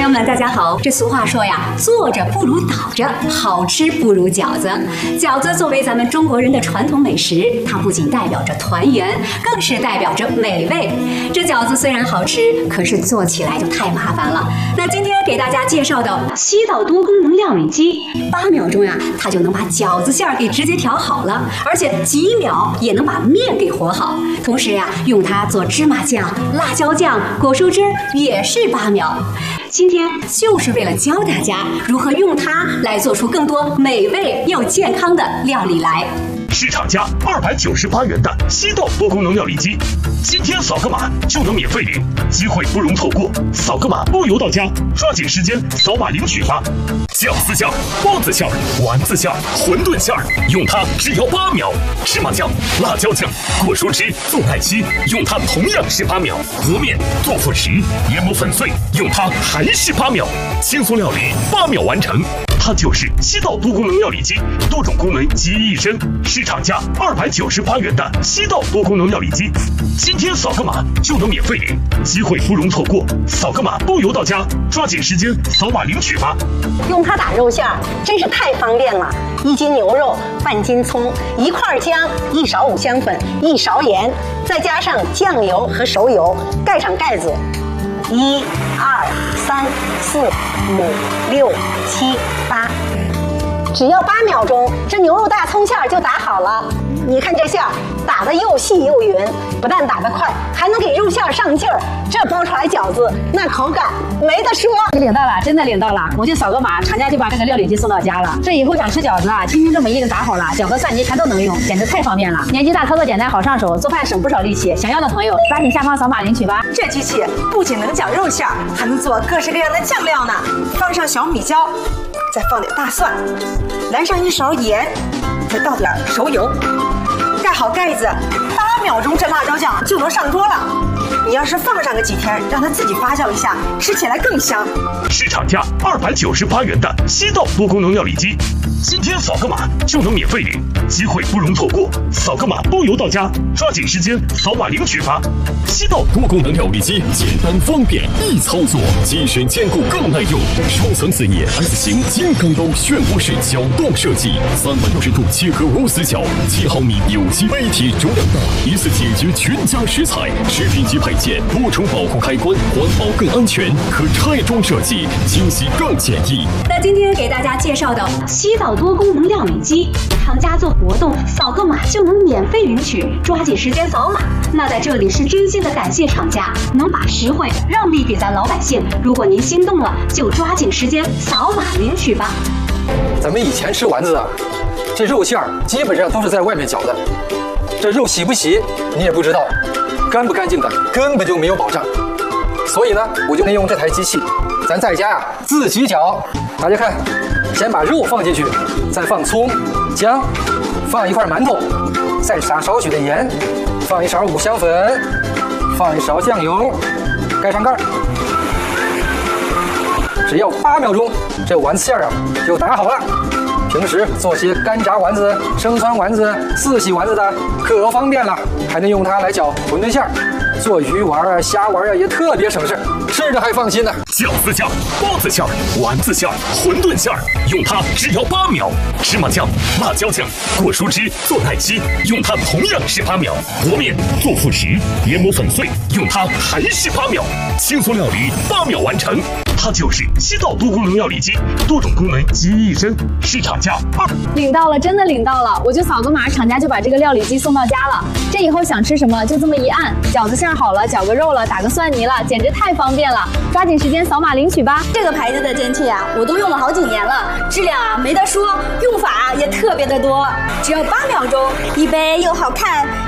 友们，大家好。这俗话说呀，坐着不如倒着，好吃不如饺子。饺子作为咱们中国人的传统美食，它不仅代表着团圆，更是代表着美味。这饺子虽然好吃，可是做起来就太麻烦了。那今天给大家介绍的西岛多功能料理机，8秒钟呀，它就能把饺子馅儿给直接调好了，而且几秒也能把面给和好。同时呀，用它做芝麻酱、辣椒酱、果蔬汁也是8秒。今天就是为了教大家如何用它来做出更多美味又健康的料理来。 市场价298元的西岛多功能料理机，今天扫个码就能免费领，机会不容错过，扫个码包邮到家，抓紧时间扫码领取吧。饺子馅儿、包子馅儿、丸子馅儿、馄饨馅儿，用它只要8秒。芝麻酱、辣椒酱、果蔬汁做代期，用它同样是8秒。和面、做副食、研磨粉碎，用它还是8秒。轻松料理8秒完成。它就是西岛多功能料理机，多种功能集于一身，市场价298元的西岛多功能料理机，今天扫个码就能免费领，机会不容错过，扫个码包邮到家，抓紧时间扫码领取吧。 用它打肉馅儿真是太方便了，1斤牛肉，半斤葱，1块姜，1勺五香粉，1勺盐，再加上酱油和熟油，盖上盖子。1、2、3、4、5、6、7、8，只要8秒钟，这牛肉大葱馅儿就打好了。你看这馅儿打得又细又匀，不但打得快，还能给肉馅儿上劲儿。这包出来饺子那口感没得说。 领到了，真的领到了，我就扫个码，厂家就把这个料理机送到家了。这以后想吃饺子啊，轻轻这么一个打好了，饺子蒜泥全都能用，简直太方便了。年纪大操作简单好上手，做饭省不少力气。想要的朋友抓紧下方扫码领取吧。 这机器不仅能搅肉馅儿，还能做各式各样的酱料呢。放上小米椒，再放点大蒜，来上1勺盐，再倒点熟油，盖好盖子，8秒钟这辣椒酱就能上桌了。你要是放上个几天，让它自己发酵一下，吃起来更香。 市场价298元的西岛多功能料理机，今天扫个码就能免费领，机会不容错过，扫个码包邮到家，抓紧时间扫码领取吧。西岛多功能料理机简单方便易操作，机身坚固更耐用，双层4叶 S 型金刚刀漩涡式搅动设计，360度切割无死角，7毫米有机杯体重量大，一次解决全家食材。食品级配件，多重保护开关，环保更安全，可拆装设计，清洗更简易。 那今天给大家介绍的西岛多功能料理机，厂家做活动扫个码就能免费领取，抓紧时间扫码。那在这里是真心的感谢厂家能把实惠让利给咱老百姓。如果您心动了，就抓紧时间扫码领取吧。 咱们以前吃丸子啊，这肉馅儿基本上都是在外面搅的，这肉洗不洗你也不知道，干不干净的根本就没有保障。所以呢，我就利用这台机器，咱在家自己搅。大家看，先把肉放进去，再放葱、姜，放1块馒头，再撒少许的盐，放1勺五香粉，放1勺酱油，盖上盖。只要8秒钟，这丸子馅儿啊就打好了。平时做些干炸丸子、生汆丸子、四喜丸子的可方便了，还能用它来搅馄饨馅儿，做鱼丸啊、虾丸啊也特别省事，吃着还放心呢。 饺子馅儿、包子馅儿、丸子馅儿、馄饨馅儿，用它只要8秒。芝麻酱、辣椒酱、果蔬汁做代期，用它同样是8秒。和面、做副食、研磨粉碎，用它还是8秒。轻松料理8秒完成。它就是西岛多功能料理机，多种功能集于一身，市场价领到了，真的领到了，我就扫个码，厂家就把这个料理机送到家了。这以后想吃什么就这么一按，饺子馅好了，搅个肉了，打个蒜泥了，简直太方便了。抓紧时间扫码领取吧。 这个牌子的蒸汽啊，我都用了好几年了，质量啊没得说，用法也特别的多。只要8秒钟，一杯又好看